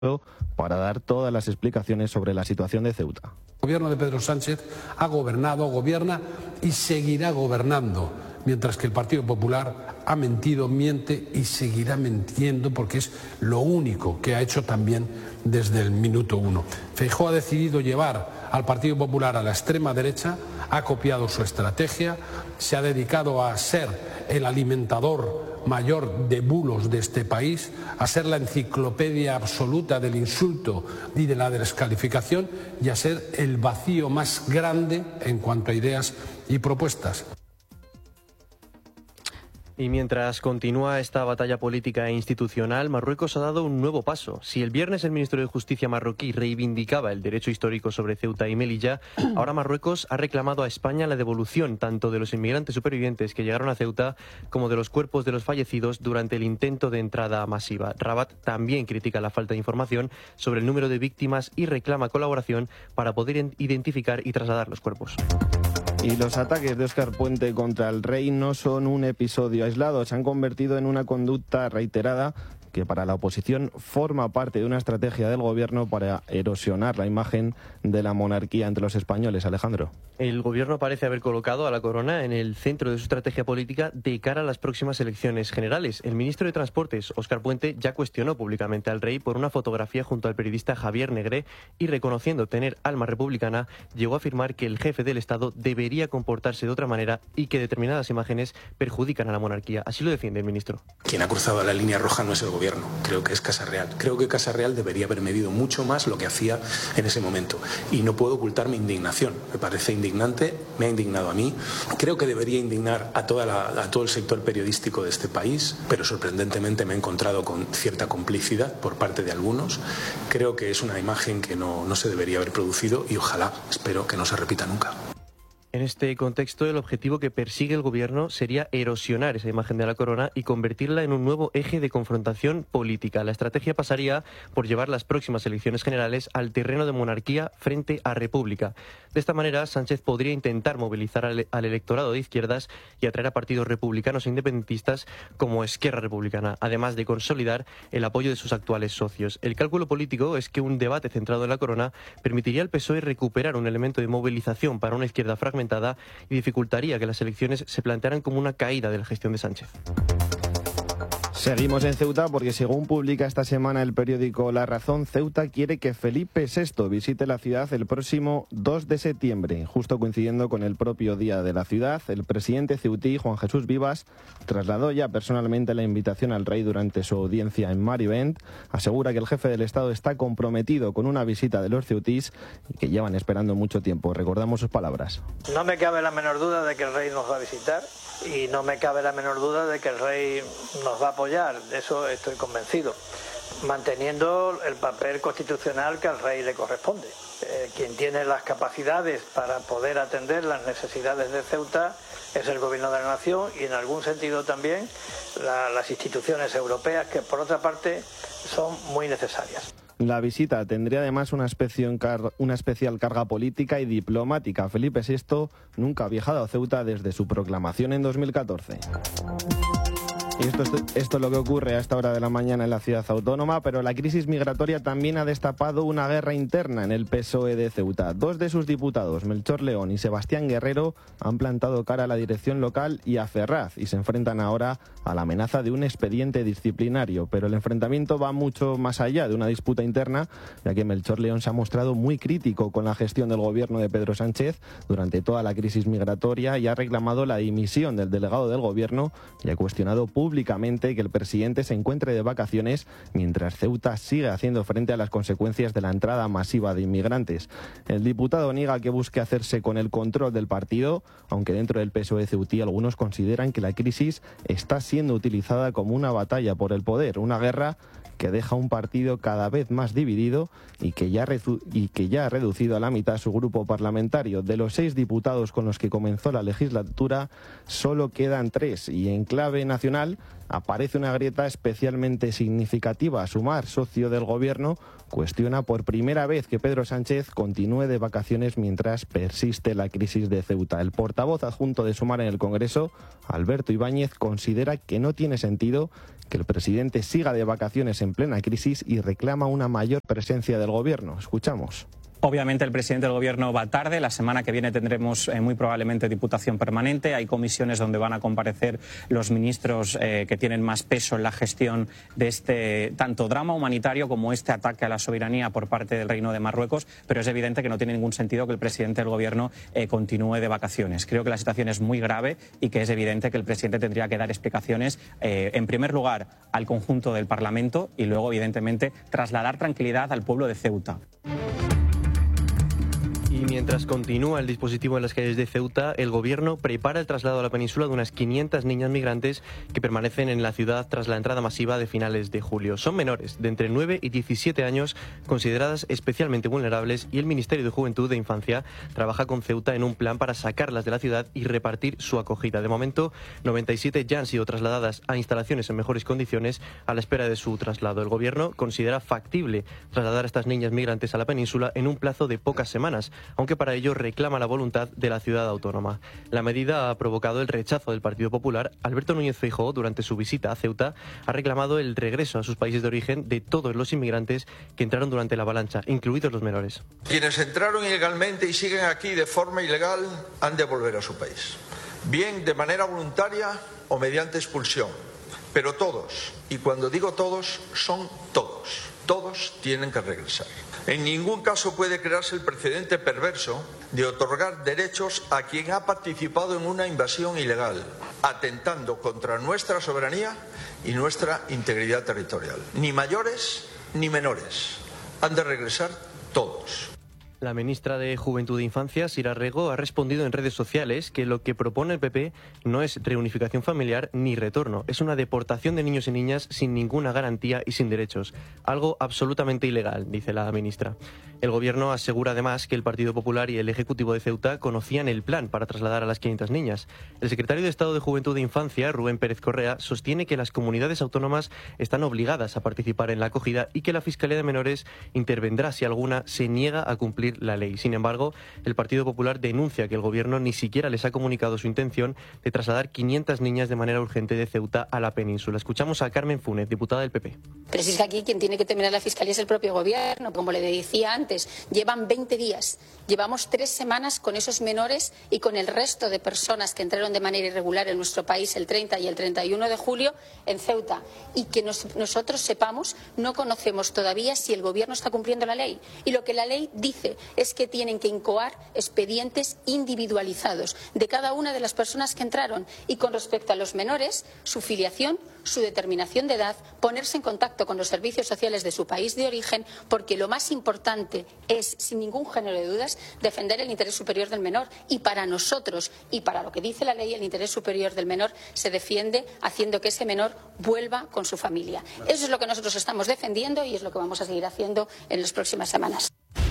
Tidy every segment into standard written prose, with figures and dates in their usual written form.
para dar todas las explicaciones sobre la situación de Ceuta. El gobierno de Pedro Sánchez ha gobernado, gobierna y seguirá gobernando, mientras que el Partido Popular ha mentido, miente y seguirá mintiendo, porque es lo único que ha hecho también desde el minuto uno. Feijóo ha decidido llevar al Partido Popular a la extrema derecha, ha copiado su estrategia, se ha dedicado a ser el alimentador mayor de bulos de este país, a ser la enciclopedia absoluta del insulto y de la descalificación, y a ser el vacío más grande en cuanto a ideas y propuestas. Y mientras continúa esta batalla política e institucional, Marruecos ha dado un nuevo paso. Si el viernes el ministro de Justicia marroquí reivindicaba el derecho histórico sobre Ceuta y Melilla, ahora Marruecos ha reclamado a España la devolución tanto de los inmigrantes supervivientes que llegaron a Ceuta como de los cuerpos de los fallecidos durante el intento de entrada masiva. Rabat también critica la falta de información sobre el número de víctimas y reclama colaboración para poder identificar y trasladar los cuerpos. Y los ataques de Óscar Puente contra el rey no son un episodio aislado, se han convertido en una conducta reiterada que para la oposición forma parte de una estrategia del gobierno para erosionar la imagen de la monarquía entre los españoles. Alejandro. El gobierno parece haber colocado a la corona en el centro de su estrategia política de cara a las próximas elecciones generales. El ministro de Transportes, Óscar Puente, ya cuestionó públicamente al rey por una fotografía junto al periodista Javier Negré y, reconociendo tener alma republicana, llegó a afirmar que el jefe del Estado debería comportarse de otra manera y que determinadas imágenes perjudican a la monarquía. Así lo defiende el ministro. Quien ha cruzado la línea roja no es el gobierno, creo que es Casa Real. Creo que Casa Real debería haber medido mucho más lo que hacía en ese momento. Y no puedo ocultar mi indignación. Me parece indignante, me ha indignado a mí. Creo que debería indignar a todo el sector periodístico de este país, pero sorprendentemente me he encontrado con cierta complicidad por parte de algunos. Creo que es una imagen que no se debería haber producido y ojalá, espero que no se repita nunca. En este contexto, el objetivo que persigue el gobierno sería erosionar esa imagen de la corona y convertirla en un nuevo eje de confrontación política. La estrategia pasaría por llevar las próximas elecciones generales al terreno de monarquía frente a república. De esta manera, Sánchez podría intentar movilizar al electorado de izquierdas y atraer a partidos republicanos e independentistas como Esquerra Republicana, además de consolidar el apoyo de sus actuales socios. El cálculo político es que un debate centrado en la corona permitiría al PSOE recuperar un elemento de movilización para una izquierda fragmentada y dificultaría que las elecciones se plantearan como una caída de la gestión de Sánchez. Seguimos en Ceuta porque, según publica esta semana el periódico La Razón, Ceuta quiere que Felipe VI visite la ciudad el próximo 2 de septiembre. Justo coincidiendo con el propio día de la ciudad, el presidente ceutí, Juan Jesús Vivas, trasladó ya personalmente la invitación al rey durante su audiencia en Marivent. Asegura que el jefe del Estado está comprometido con una visita de los ceutís y que llevan esperando mucho tiempo. Recordamos sus palabras. No me cabe la menor duda de que el rey nos va a visitar y no me cabe la menor duda de que el rey nos va a apoyar, de eso estoy convencido, manteniendo el papel constitucional que al rey le corresponde. Quien tiene las capacidades para poder atender las necesidades de Ceuta es el gobierno de la nación y en algún sentido también las instituciones europeas, que por otra parte son muy necesarias. La visita tendría además una especial carga política y diplomática. Felipe VI nunca ha viajado a Ceuta desde su proclamación en 2014. Y esto es lo que ocurre a esta hora de la mañana en la ciudad autónoma, pero la crisis migratoria también ha destapado una guerra interna en el PSOE de Ceuta. Dos de sus diputados, Melchor León y Sebastián Guerrero, han plantado cara a la dirección local y a Ferraz y se enfrentan ahora a la amenaza de un expediente disciplinario. Pero el enfrentamiento va mucho más allá de una disputa interna, ya que Melchor León se ha mostrado muy crítico con la gestión del gobierno de Pedro Sánchez durante toda la crisis migratoria y ha reclamado la dimisión del delegado del gobierno y ha cuestionado públicamente que el presidente se encuentre de vacaciones mientras Ceuta sigue haciendo frente a las consecuencias de la entrada masiva de inmigrantes. El diputado niega que busque hacerse con el control del partido, aunque dentro del PSOE ceutí algunos consideran que la crisis está siendo utilizada como una batalla por el poder, una guerra que deja un partido cada vez más dividido y que ya ha reducido a la mitad su grupo parlamentario. De los 6 diputados con los que comenzó la legislatura, solo quedan 3 y en clave nacional aparece una grieta especialmente significativa. Sumar, socio del gobierno, cuestiona por primera vez que Pedro Sánchez continúe de vacaciones mientras persiste la crisis de Ceuta. El portavoz adjunto de Sumar en el Congreso, Alberto Ibáñez, considera que no tiene sentido que el presidente siga de vacaciones en en plena crisis y reclama una mayor presencia del gobierno. Escuchamos. Obviamente el presidente del Gobierno va tarde. La semana que viene tendremos muy probablemente Diputación Permanente. Hay comisiones donde van a comparecer los ministros que tienen más peso en la gestión de este tanto drama humanitario como este ataque a la soberanía por parte del Reino de Marruecos. Pero es evidente que no tiene ningún sentido que el presidente del Gobierno continúe de vacaciones. Creo que la situación es muy grave y que es evidente que el presidente tendría que dar explicaciones, en primer lugar, al conjunto del Parlamento y luego, evidentemente, trasladar tranquilidad al pueblo de Ceuta. Y mientras continúa el dispositivo en las calles de Ceuta, el gobierno prepara el traslado a la península de unas 500 niñas migrantes que permanecen en la ciudad tras la entrada masiva de finales de julio. Son menores de entre 9 y 17 años, consideradas especialmente vulnerables, y el Ministerio de Juventud e Infancia trabaja con Ceuta en un plan para sacarlas de la ciudad y repartir su acogida. De momento, 97 ya han sido trasladadas a instalaciones en mejores condiciones a la espera de su traslado. El gobierno considera factible trasladar a estas niñas migrantes a la península en un plazo de pocas semanas, aunque para ello reclama la voluntad de la ciudad autónoma. La medida ha provocado el rechazo del Partido Popular. Alberto Núñez Feijóo, durante su visita a Ceuta, ha reclamado el regreso a sus países de origen de todos los inmigrantes que entraron durante la avalancha, incluidos los menores. Quienes entraron ilegalmente y siguen aquí de forma ilegal han de volver a su país, bien de manera voluntaria o mediante expulsión. Pero todos, y cuando digo todos, son todos tienen que regresar. En ningún caso puede crearse el precedente perverso de otorgar derechos a quien ha participado en una invasión ilegal, atentando contra nuestra soberanía y nuestra integridad territorial. Ni mayores ni menores. Han de regresar todos. La ministra de Juventud e Infancia, Sira Rego, ha respondido en redes sociales que lo que propone el PP no es reunificación familiar ni retorno, es una deportación de niños y niñas sin ninguna garantía y sin derechos. Algo absolutamente ilegal, dice la ministra. El gobierno asegura además que el Partido Popular y el Ejecutivo de Ceuta conocían el plan para trasladar a las 500 niñas. El secretario de Estado de Juventud e Infancia, Rubén Pérez Correa, sostiene que las comunidades autónomas están obligadas a participar en la acogida y que la Fiscalía de Menores intervendrá si alguna se niega a cumplir la ley. Sin embargo, el Partido Popular denuncia que el gobierno ni siquiera les ha comunicado su intención de trasladar 500 niñas de manera urgente de Ceuta a la península. Escuchamos a Carmen Funes, diputada del PP. Pero si es que aquí quien tiene que terminar la Fiscalía es el propio gobierno. Como le decía antes, llevan 20 días, llevamos 3 semanas con esos menores y con el resto de personas que entraron de manera irregular en nuestro país el 30 y el 31 de julio en Ceuta. Y que nosotros sepamos, no conocemos todavía si el gobierno está cumpliendo la ley. Y lo que la ley dice es que tienen que incoar expedientes individualizados de cada una de las personas que entraron. Y con respecto a los menores, su filiación, su determinación de edad, ponerse en contacto con los servicios sociales de su país de origen, porque lo más importante es, sin ningún género de dudas, defender el interés superior del menor. Y para nosotros, y para lo que dice la ley, el interés superior del menor se defiende haciendo que ese menor vuelva con su familia. Eso es lo que nosotros estamos defendiendo y es lo que vamos a seguir haciendo en las próximas semanas.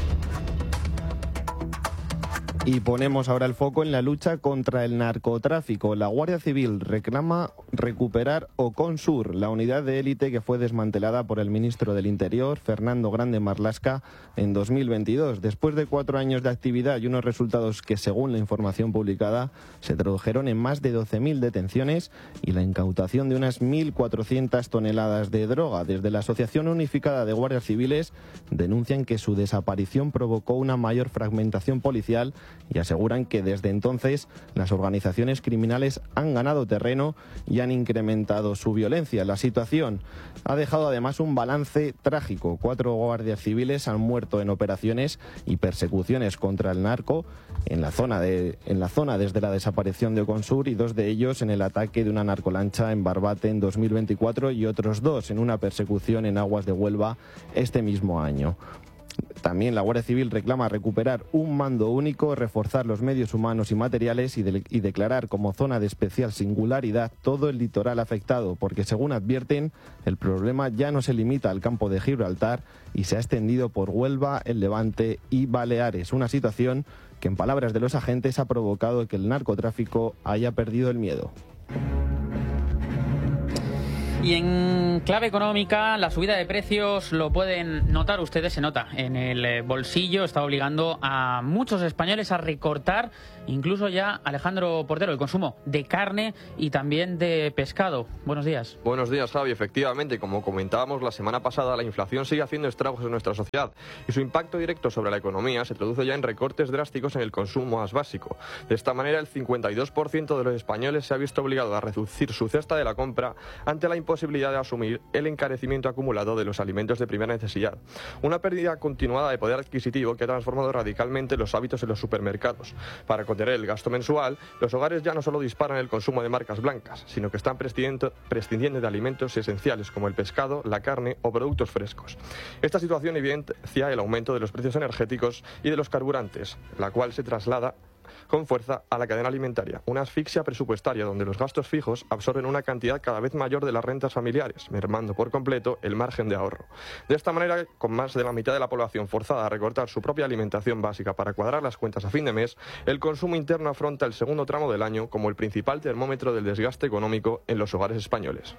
Y ponemos ahora el foco en la lucha contra el narcotráfico. La Guardia Civil reclama recuperar Oconsur, la unidad de élite que fue desmantelada por el ministro del Interior, Fernando Grande Marlaska, en 2022. Después de 4 años de actividad y unos resultados que, según la información publicada, se tradujeron en más de 12.000 detenciones y la incautación de unas 1.400 toneladas de droga. Desde la Asociación Unificada de Guardias Civiles denuncian que su desaparición provocó una mayor fragmentación policial y aseguran que desde entonces las organizaciones criminales han ganado terreno y han incrementado su violencia. La situación ha dejado además un balance trágico. 4 guardias civiles han muerto en operaciones y persecuciones contra el narco en la zona desde la desaparición de Oconsur, y 2 de ellos en el ataque de una narcolancha en Barbate en 2024 y otros 2 en una persecución en aguas de Huelva este mismo año. También la Guardia Civil reclama recuperar un mando único, reforzar los medios humanos y materiales y declarar como zona de especial singularidad todo el litoral afectado, porque según advierten, el problema ya no se limita al campo de Gibraltar y se ha extendido por Huelva, el Levante y Baleares. Una situación que, en palabras de los agentes, ha provocado que el narcotráfico haya perdido el miedo. Y en clave económica, la subida de precios lo pueden notar ustedes, se nota en el bolsillo, está obligando a muchos españoles a recortar, incluso ya, Alejandro Portero, el consumo de carne y también de pescado. Buenos días. Buenos días, Javi. Efectivamente, como comentábamos la semana pasada, la inflación sigue haciendo estragos en nuestra sociedad y su impacto directo sobre la economía se traduce ya en recortes drásticos en el consumo más básico. De esta manera, el 52% de los españoles se ha visto obligado a reducir su cesta de la compra ante la imposibilidad de asumir el encarecimiento acumulado de los alimentos de primera necesidad. Una pérdida continuada de poder adquisitivo que ha transformado radicalmente los hábitos en los supermercados. Para contener el gasto mensual, los hogares ya no solo disparan el consumo de marcas blancas, sino que están prescindiendo de alimentos esenciales como el pescado, la carne o productos frescos. Esta situación evidencia el aumento de los precios energéticos y de los carburantes, la cual se traslada con fuerza a la cadena alimentaria, una asfixia presupuestaria donde los gastos fijos absorben una cantidad cada vez mayor de las rentas familiares, mermando por completo el margen de ahorro. De esta manera, con más de la mitad de la población forzada a recortar su propia alimentación básica para cuadrar las cuentas a fin de mes, el consumo interno afronta el segundo tramo del año como el principal termómetro del desgaste económico en los hogares españoles.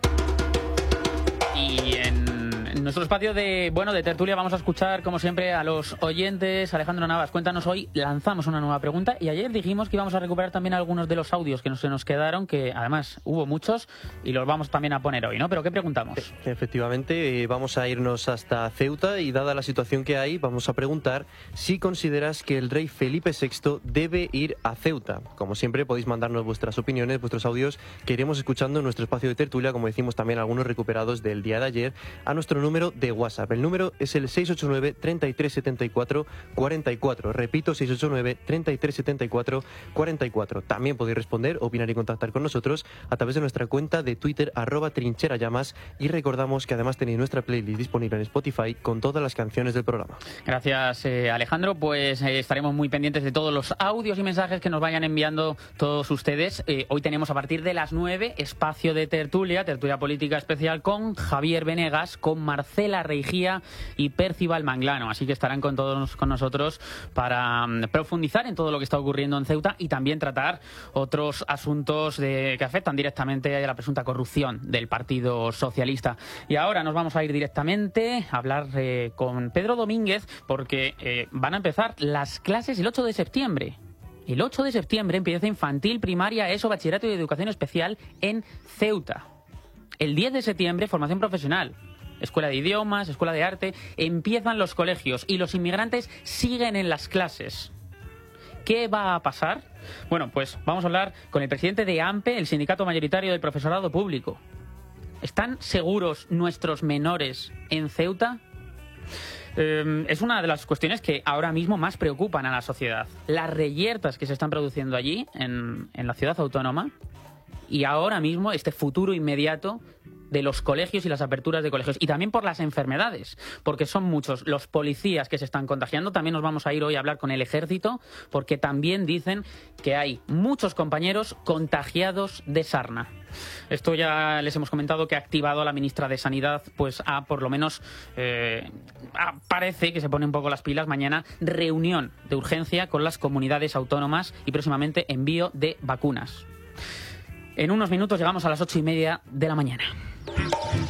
Y en nuestro espacio de tertulia vamos a escuchar, como siempre, a los oyentes. Alejandro Navas, cuéntanos, hoy lanzamos una nueva pregunta y ayer dijimos que íbamos a recuperar también algunos de los audios que se nos quedaron, que además hubo muchos y los vamos también a poner hoy, ¿no? ¿Pero qué preguntamos? Efectivamente, vamos a irnos hasta Ceuta y, dada la situación que hay, vamos a preguntar si consideras que el rey Felipe VI debe ir a Ceuta. Como siempre, podéis mandarnos vuestras opiniones, vuestros audios, que iremos escuchando en nuestro espacio de tertulia, como decimos también algunos recuperados del día de ayer, a nuestro número de WhatsApp. El número es el 689 33 74 44. Repito, 689 33 74 44. También podéis responder, opinar y contactar con nosotros a través de nuestra cuenta de Twitter @trincherallamas, y recordamos que además tenéis nuestra playlist disponible en Spotify con todas las canciones del programa. Gracias, Alejandro. Pues estaremos muy pendientes de todos los audios y mensajes que nos vayan enviando todos ustedes. Hoy tenemos a partir de las 9 espacio de tertulia política especial con Javier Venegas, con Marcela Reigía y Percival Manglano. Así que estarán con nosotros para profundizar en todo lo que está ocurriendo en Ceuta y también tratar otros asuntos que afectan directamente a la presunta corrupción del Partido Socialista. Y ahora nos vamos a ir directamente a hablar con Pedro Domínguez, porque van a empezar las clases el 8 de septiembre. El 8 de septiembre empieza infantil, primaria, ESO, bachillerato y educación especial en Ceuta. El 10 de septiembre, formación profesional. Escuela de idiomas, escuela de arte, empiezan los colegios y los inmigrantes siguen en las clases. ¿Qué va a pasar? Bueno, pues vamos a hablar con el presidente de AMPE, el sindicato mayoritario del profesorado público. ¿Están seguros nuestros menores en Ceuta? Es una de las cuestiones que ahora mismo más preocupan a la sociedad. Las reyertas que se están produciendo allí, en la ciudad autónoma, y ahora mismo este futuro inmediato de los colegios y las aperturas de colegios, y también por las enfermedades, porque son muchos los policías que se están contagiando. También nos vamos a ir hoy a hablar con el ejército, porque también dicen que hay muchos compañeros contagiados de sarna. Esto ya les hemos comentado que ha activado a la ministra de Sanidad, pues por lo menos parece que se pone un poco las pilas. Mañana reunión de urgencia con las comunidades autónomas y próximamente envío de vacunas. En unos minutos llegamos a las 8:30 de la mañana.